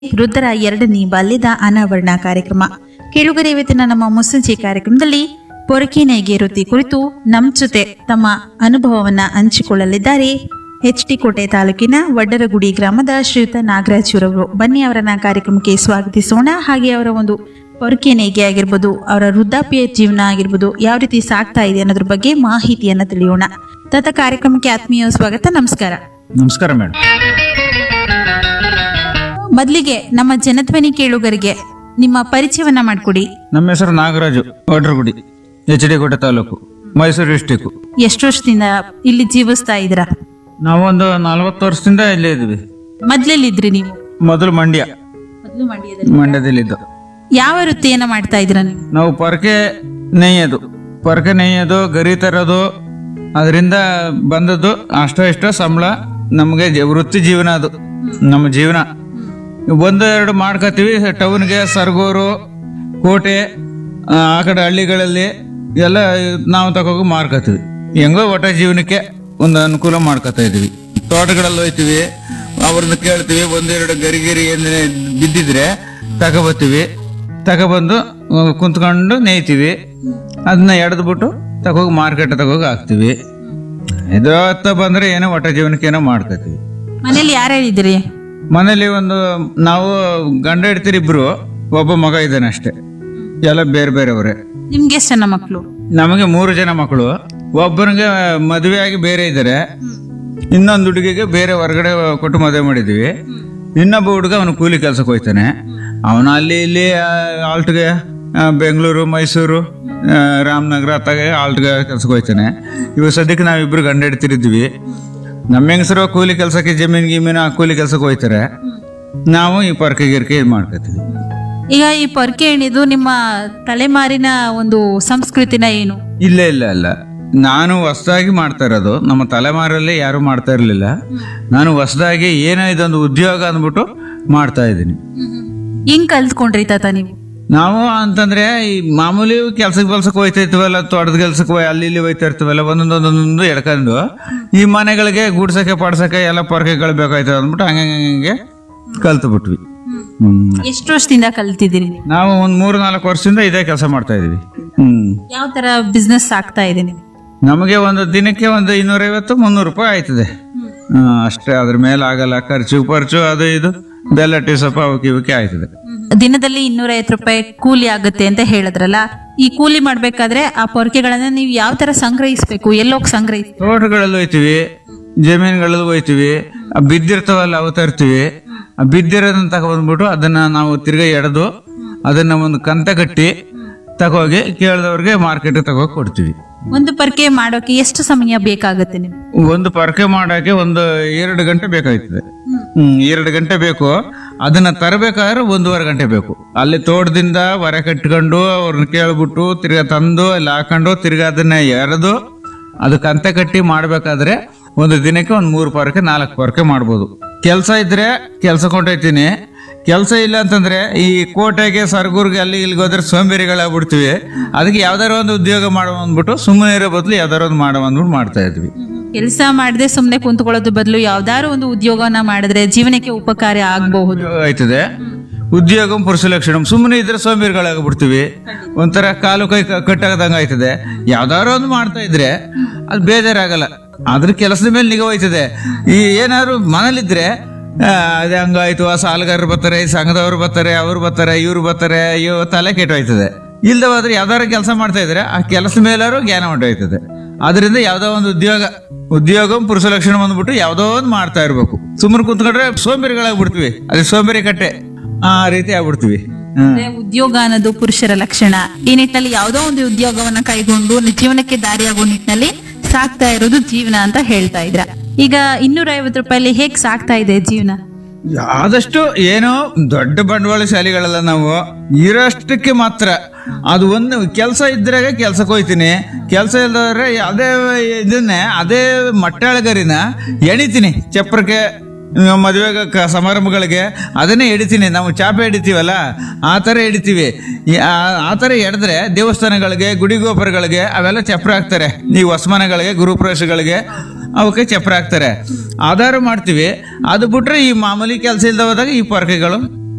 ವೃದ್ಧರ ಎರಡನೇ ಬಾಲ್ಯದ ಅನಾವರಣ ಕಾರ್ಯಕ್ರಮ. ಕೇಳುಗರೆ, ಇವತ್ತಿನ ನಮ್ಮ ಮುಸ್ಸಂಜೆ ಕಾರ್ಯಕ್ರಮದಲ್ಲಿ ಪೊರಕೆ ನೇಯ್ಗೆ ವೃತ್ತಿ ಕುರಿತು ನಮ್ಮ ಜೊತೆ ತಮ್ಮ ಅನುಭವವನ್ನ ಹಂಚಿಕೊಳ್ಳಲಿದ್ದಾರೆ HT ಕೋಟೆ ತಾಲೂಕಿನ ವಡ್ಡರಗುಡಿ ಗ್ರಾಮದ ಶ್ರೀಯುತ ನಾಗರಾಜರವರು. ಬನ್ನಿ ಅವರನ್ನ ಕಾರ್ಯಕ್ರಮಕ್ಕೆ ಸ್ವಾಗತಿಸೋಣ. ಹಾಗೆ ಅವರ ಒಂದು ಪೊರಕೆ ನೇಯ್ಗೆ ಆಗಿರ್ಬೋದು, ಅವರ ವೃದ್ಧಾಪ್ಯ ಜೀವನ ಆಗಿರ್ಬೋದು, ಯಾವ ರೀತಿ ಸಾಗ್ತಾ ಇದೆ ಅನ್ನೋದ್ರ ಬಗ್ಗೆ ಮಾಹಿತಿಯನ್ನ ತಿಳಿಯೋಣ. ತತ ಕಾರ್ಯಕ್ರಮಕ್ಕೆ ಆತ್ಮೀಯ ಸ್ವಾಗತ. ನಮಸ್ಕಾರ. ನಮಸ್ಕಾರ ಮೇಡಮ್. ಮೊದಲಿಗೆ ನಮ್ಮ ಜನಧ್ವನಿ ಕೇಳುಗರಿಗೆ ನಿಮ್ಮ ಪರಿಚಯವನ್ನ ಮಾಡಿಕೊಡಿ. ನಮ್ಮ ಹೆಸರು ನಾಗರಾಜು, ವಡ್ರಗುಡಿ, HD ಕೋಟೆ ತಾಲೂಕು, ಮೈಸೂರು ಡಿಸ್ಟಿಕ್. ಎಷ್ಟು ವರ್ಷದಿಂದ ಇಲ್ಲಿ ಜೀವಿಸ್ತಾ ಇದ್ದೀರಾ? ನಾವೊಂದು 40 ವರ್ಷದಿಂದ ಇಲ್ಲೇ ಇದ್ವಿ. ಮೊದ್ಲೆಲ್ಲಿದ್ರಿ ನೀವು? ಮೊದಲು ಮಂಡ್ಯದಲ್ಲಿದ್ದು. ಯಾವ ವೃತ್ತಿಯನ್ನ ಮಾಡ್ತಾ ಇದ್ದೀರಾ ನೀವು? ನಾವು ಪೊರಕೆ ನೇಯ್ಯೋದು, ಗರಿ ತರೋದು, ಅದರಿಂದ ಬಂದದ್ದು ಅಷ್ಟೋ ಇಷ್ಟೋ ಸಂಬಳ. ನಮಗೆ ವೃತ್ತಿ ಜೀವನ, ಅದು ನಮ್ಮ ಜೀವನ. ಒಂದು ಎರಡು ಮಾಡ್ಕೋತೀವಿ. ಟೌನ್ಗೆ, ಸರಗೂರು, ಕೋಟೆ, ಆ ಕಡೆ ಹಳ್ಳಿಗಳಲ್ಲಿ ಎಲ್ಲ ನಾವು ತಗೋಗಿ ಮಾರ್ಕೋತೀವಿ. ಹೆಂಗೋ ಒಟ್ಟ ಜೀವನಕ್ಕೆ ಒಂದು ಅನುಕೂಲ ಮಾಡ್ಕೋತಾ ಇದೀವಿ. ತೋಟಗಳಲ್ಲಿ ಹೋಯ್ತೀವಿ, ಅವ್ರನ್ನ ಕೇಳ್ತೀವಿ. ಒಂದೆರಡು ಗರಿ ಏನೇ ಬಿದ್ದಿದ್ರೆ ತಗೊಬಂದು ಕುಂತ್ಕೊಂಡು ನೇಯ್ತೀವಿ. ಅದನ್ನ ಎಡ್ದ್ಬಿಟ್ಟು ತಗೋಗಿ ಮಾರ್ಕೆಟ್ ತಗೋಗಿ ಹಾಕ್ತಿವಿ. ಇದು ಬಂದ್ರೆ ಏನೋ ಒಟ್ಟ ಜೀವನಕ್ಕೆ ಏನೋ ಮಾಡ್ಕೋತೀವಿ. ಮನೇಲಿ ಯಾರ್ಯಾರಿದ್ದೀರಿ? ಮನೇಲಿ ನಾವು ಗಂಡ ಹೆಂಡ್ತೀರಿ ಇಬ್ರು, ಒಬ್ಬ ಮಗ ಇದ್ದಾನೆ ಅಷ್ಟೇ. ಎಲ್ಲ ಬೇರೆ ಬೇರೆಯವರೇ. ನಿಮ್ಗೆ ಎಷ್ಟು ಜನ ಮಕ್ಕಳು? ನಮಗೆ 3 ಜನ ಮಕ್ಕಳು. ಒಬ್ಬನಿಗೆ ಮದುವೆ ಆಗಿ ಬೇರೆ ಇದ್ದಾರೆ. ಇನ್ನೊಂದು ಹುಡುಗಿಗೆ ಬೇರೆ ಹೊರಗಡೆ ಕೊಟ್ಟು ಮದುವೆ ಮಾಡಿದೀವಿ. ಇನ್ನೊಬ್ಬ ಹುಡುಗ ಅವನು ಕೂಲಿ ಕೆಲ್ಸಕ್ಕೆ ಹೋಯ್ತಾನೆ. ಅವನು ಅಲ್ಲಿ ಇಲ್ಲಿ ಆಲ್ಟ್ಗೆ ಬೆಂಗಳೂರು, ಮೈಸೂರು, ರಾಮನಗರ ಅತ್ತಾಗೆ ಆಲ್ಟ್ಗೆ ಕೆಲ್ಸಕ್ಕೆ ಹೋಯ್ತಾನೆ. ಇವಾಗ ಸದ್ಯಕ್ಕೆ ನಾವಿಬ್ರು ಗಂಡ ಹೆಂಡ್ತಿರಿದ್ವಿ. ನಮ್ಮ ಹೆಂಗಸರು ಕೂಲಿ ಕೆಲ್ಸಕ್ಕೆ, ಜಮೀನು ಕೂಲಿ ಕೆಲ್ಸಕ್ಕೆ ಹೋಯ್ತಾರೆ. ನಾವು ಈ ಪೊರಕೆ ಗಿರ್ಕೆ ಇದು ಮಾಡ್ಕೋತೀವಿ. ಈಗ ಈ ಪೊರಕೆ ಎಣಿದು ನಿಮ್ಮ ತಲೆಮಾರಿನ ಒಂದು ಸಂಸ್ಕೃತಿನ ಏನು? ಇಲ್ಲ, ನಾನು ಹೊಸದಾಗಿ ಮಾಡ್ತಾ ಇರೋದು. ನಮ್ಮ ತಲೆಮಾರಲ್ಲಿ ಯಾರು ಮಾಡ್ತಾ ಇರ್ಲಿಲ್ಲ. ನಾನು ಹೊಸದಾಗಿ ಏನೋ ಇದೊಂದು ಉದ್ಯೋಗ ಅಂದ್ಬಿಟ್ಟು ಮಾಡ್ತಾ ಇದ್ದೀನಿ. ಹಿಂಗ್ ಕಲ್ತ್ಕೊಂಡ್ರಿ ತಾತ ನೀವು? ನಾವು ಅಂತಂದ್ರೆ ಈ ಮಾಮೂಲಿ ಕೆಲ್ಸಕ್ಕೆ ಹೋಯ್ತಾ ಇರ್ತೀವಲ್ಲ, ತೋಟದ ಕೆಲ್ಸಕ್ಕೆ ಅಲ್ಲಿ ಇಲ್ಲಿ ಹೋಯ್ತಾ ಇರ್ತೀವಲ್ಲ, ಒಂದೊಂದು ಎಡ್ಕೊಂಡು ಈ ಮನೆಗಳಿಗೆ ಗೂಡ್ಸಕ್ಕೆ ಪಾಡ್ಸಕ್ಕೆ ಎಲ್ಲ ಪೊರಕೆಗಳು ಬೇಕಾಯ್ತದ ಅಂದ್ಬಿಟ್ಟು ಹಂಗೆ ಕಲ್ತು ಬಿಟ್ವಿ. ಎಷ್ಟು ವರ್ಷದಿಂದ ಕಲ್ತಿದ್ದೀರಿ? ನಾವು ಒಂದ್ 3-4 ವರ್ಷದಿಂದ ಇದೇ ಕೆಲಸ ಮಾಡ್ತಾ ಇದೀವಿ. ಯಾವ ತರ ಬಿಸ್ನೆಸ್ ಆಗ್ತಾ ಇದೆ ನಿಮ್ಗೆ? ನಮಗೆ ಒಂದು ದಿನಕ್ಕೆ ಒಂದು 250-300 ರೂಪಾಯಿ ಆಯ್ತದೆ ಅಷ್ಟೇ. ಅದ್ರ ಮೇಲೆ ಆಗಲ್ಲ. ಖರ್ಚು ಅದು ಇದು ಬೆಲ್ಲ ಟೀ ಸೊಪ್ಪ ಅವಕ್ಕೆ ಆಯ್ತದೆ. ದಿನದಲ್ಲಿ 250 ರೂಪಾಯಿ ಕೂಲಿ ಆಗುತ್ತೆ ಅಂತ ಹೇಳಿದ್ರಲ್ಲ, ಈ ಕೂಲಿ ಮಾಡ್ಬೇಕಾದ್ರೆ ಆ ಪೊರಕೆಗಳನ್ನ ನೀವು ಯಾವ ತರ ಸಂಗ್ರಹಿಸ್ಬೇಕು? ಎಲ್ಲೋಗಿ ಸಂಗ್ರಹಿಸ್ತೀವಿ? ತೋಟಗಳಲ್ಲಿ ಹೋಯ್ತಿವಿ, ಜಮೀನುಗಳಲ್ಲಿ ಹೋಯ್ತಿವಿ. ಬಿದ್ದಿರ್ತಾವಲ್ಲ ಅವು ತರ್ತೀವಿ. ಬಿದ್ದಿರೋದನ್ನ ತಗೊಂಡ್ಬಿಟ್ಟು ಅದನ್ನ ನಾವು ತಿರ್ಗಾ ಎಡೆದು ಅದನ್ನ ಒಂದು ಕಂತ ಕಟ್ಟಿ ತಗೋಗಿ ಕೇಳಿದವ್ರಿಗೆ ಮಾರ್ಕೆಟ್ ತಗೋಗಿ ಕೊಡ್ತೀವಿ. ಒಂದು ಪೊರಕೆ ಮಾಡೋಕೆ ಎಷ್ಟು ಸಮಯ ಬೇಕಾಗುತ್ತೆ ನಿಮ್ಗೆ? ಒಂದು ಪೊರಕೆ ಮಾಡೋಕೆ ಒಂದು 2 ಗಂಟೆ ಬೇಕಾಯ್ತದೆ. 2 ಗಂಟೆ ಬೇಕು. ಅದನ್ನ ತರಬೇಕಾದ್ರೆ 1.5 ಗಂಟೆ ಬೇಕು. ಅಲ್ಲಿ ತೋಟದಿಂದ ಹೊರ ಕಟ್ಕೊಂಡು ಅವ್ರನ್ನ ಕೇಳ್ಬಿಟ್ಟು ತಿರ್ಗಾ ತಂದು ಅಲ್ಲಿ ಹಾಕೊಂಡು ತಿರ್ಗಾ ಅದನ್ನ ಎರೆದು ಅದಕ್ಕೆ ಕಂತೆ ಕಟ್ಟಿ ಮಾಡ್ಬೇಕಾದ್ರೆ ಒಂದು ದಿನಕ್ಕೆ ಒಂದು 3 ಪೊರಕೆ 4 ಪೊರಕೆ ಮಾಡ್ಬೋದು. ಕೆಲಸ ಇದ್ರೆ ಕೆಲಸ ಕೊಂಡೋಯ್ತೀನಿ. ಕೆಲಸ ಇಲ್ಲ ಅಂತಂದ್ರೆ ಈ ಕೋಟೆಗೆ, ಸರಗೂರ್ಗೆ ಅಲ್ಲಿ ಇಲ್ಲಿಗೆ ಹೋದ್ರೆ ಸೋಂಬೇರಿಗಳಾಗ್ಬಿಡ್ತೀವಿ. ಅದಕ್ಕೆ ಯಾವ್ದಾರ ಒಂದು ಉದ್ಯೋಗ ಮಾಡುವ ಅಂದ್ಬಿಟ್ಟು ಸುಮ್ಮನೆ ಇರೋ ಬದಲು ಯಾವ್ದಾರ ಒಂದು ಮಾಡುವ ಅಂದ್ಬಿಟ್ಟು ಮಾಡ್ತಾ ಇದ್ವಿ. ಕೆಲಸ ಮಾಡದೆ ಸುಮ್ನೆ ಕುಂತ್ಕೊಳ್ಳೋದು ಬದಲು ಯಾವ್ದಾರು ಒಂದು ಉದ್ಯೋಗನ ಮಾಡಿದ್ರೆ ಜೀವನಕ್ಕೆ ಉಪಕಾರ ಆಗಬಹುದು ಆಯ್ತದೆ. ಉದ್ಯೋಗ ಪುರುಷ ಲಕ್ಷಣ. ಸುಮ್ಮನೆ ಇದ್ರೆ ಸೋಂಬೇರಿಗಳಾಗ್ಬಿಡ್ತೀವಿ. ಒಂಥರ ಕಾಲು ಕೈ ಕಟ್ಟಾಗದಂಗ ಆಯ್ತದೆ. ಯಾವ್ದಾರು ಒಂದು ಮಾಡ್ತಾ ಇದ್ರೆ ಅದು ಬೇಜಾರಾಗಲ್ಲ. ಅದ್ರ ಕೆಲಸದ ಮೇಲೆ ನಿಗಾ ಹೋಯ್ತದೆ. ಈ ಏನಾದ್ರು ಮನೇಲಿದ್ರೆ ಅದೇ ಹಂಗಾಯ್ತು, ಆ ಸಾಲಗಾರರು ಬರ್ತಾರೆ, ಸಂಘದವ್ರು ಬರ್ತಾರೆ, ಅವ್ರು ಬರ್ತಾರೆ, ಇವ್ರು ಬರ್ತಾರೆ, ಅಯ್ಯೋ ತಲೆ ಕೆಟ್ಟೋಯ್ತದೆ. ಇಲ್ದ ಹೋದ್ರೆ ಯಾವ್ದಾರು ಕೆಲಸ ಮಾಡ್ತಾ ಇದ್ರೆ ಆ ಕೆಲಸದ ಮೇಲಾರು ಜ್ಞಾನ ಹೊಂಟೋಯ್ತದೆ. ಅದರಿಂದ ಯಾವ್ದೋ ಒಂದು ಉದ್ಯೋಗ ಪುರುಷ ಲಕ್ಷಣ ಬಂದ್ಬಿಟ್ಟು ಯಾವ್ದೋ ಒಂದು ಮಾಡ್ತಾ ಇರ್ಬೇಕು. ಸುಮ್ಮನೆ ಕುಂತ್ಕೊಂಡ್ರೆ ಸೋಂಬೇರಿಗಳಾಗ್ಬಿಡ್ತೀವಿ. ಅದೇ ಸೋಂಬೇರಿ ಕಟ್ಟೆ ಆ ರೀತಿ ಆಗ್ಬಿಡ್ತೀವಿ. ಉದ್ಯೋಗ ಅನ್ನೋದು ಪುರುಷರ ಲಕ್ಷಣ. ಈ ನಿಟ್ಟಿನಲ್ಲಿ ಯಾವ್ದೋ ಒಂದು ಉದ್ಯೋಗವನ್ನ ಕೈಗೊಂಡು ಜೀವನಕ್ಕೆ ದಾರಿಯಾಗೋ ನಿಟ್ಟಿನಲ್ಲಿ ಸಾಕ್ತಾ ಇರೋದು ಜೀವನ ಅಂತ ಹೇಳ್ತಾ ಇದ್ರ. ಈಗ 250 ರೂಪಾಯಿಲಿ ಹೇಗ್ ಸಾಕ್ತಾ ಇದೆ ಜೀವನ? ಆದಷ್ಟು ಏನೋ ದೊಡ್ಡ ಬಂಡವಾಳಶಾಲಿಗಳಲ್ಲ ನಾವು. ಇರೋಷ್ಟಕ್ಕೆ ಮಾತ್ರ. ಅದು ಒಂದು ಕೆಲಸ ಇದ್ರಾಗ ಕೆಲ್ಸಕ್ಕೆ ಹೋಯ್ತೀನಿ. ಕೆಲಸ ಇಲ್ಲದ್ರೆ ಅದೇ ಮಟ್ಟಾಳಗರಿನ ಎಣಿತೀನಿ. ಚಪ್ರಕ್ಕೆ, ಮದುವೆ ಸಮಾರಂಭಗಳಿಗೆ ಅದನ್ನೇ ಹಿಡಿತೀನಿ. ನಾವು ಚಾಪೆ ಹಿಡಿತೀವಲ್ಲ ಆ ಥರ ಹಿಡಿತೀವಿ. ಆ ಥರ ಹಿಡಿದ್ರೆ ದೇವಸ್ಥಾನಗಳಿಗೆ, ಗುಡಿ ಗೋಪುರಗಳಿಗೆ ಅವೆಲ್ಲ ಚಪ್ರ ಹಾಕ್ತಾರೆ. ಈ ಹೊಸಮನೆಗಳಿಗೆ, ಗುರುಪ್ರವೇಶಗಳಿಗೆ ಅವಕ್ಕೆ ಚಪ್ರ ಹಾಕ್ತಾರೆ. ಆಧಾರ ಮಾಡ್ತೀವಿ. ಅದು ಬಿಟ್ರೆ ಈ ಮಾಮೂಲಿ ಕೆಲಸ ಇಲ್ದ ಹೋದಾಗ ಈ ಪೊರಕೆಗಳು